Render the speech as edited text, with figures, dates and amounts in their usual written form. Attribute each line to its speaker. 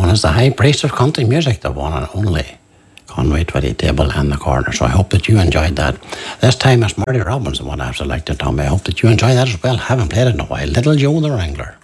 Speaker 1: And it's the high priest of country music, the one and only Conway Twitty Table and the Corner. So I hope that you enjoyed that. This time it's Marty Robbins, the one I've selected, Tommy. I hope that you enjoy that as well. Haven't played it in a while. Little Joe the Wrangler.